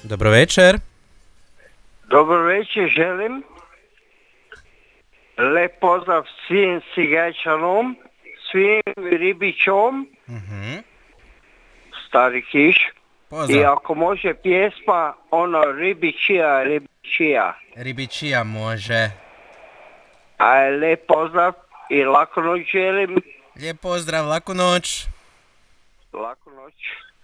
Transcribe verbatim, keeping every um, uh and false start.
Dobro večer. Dobro večer želim. Lep pozdrav svim Sigajčanom, svim Ribićom, Mhm. Stari Kiš. I Pozdrav. ako može pjesma, ono Ribićija, Ribićija. Ribičija može. A lep pozdrav i laku noć želim. Lijep pozdrav, laku noć. Laku noć.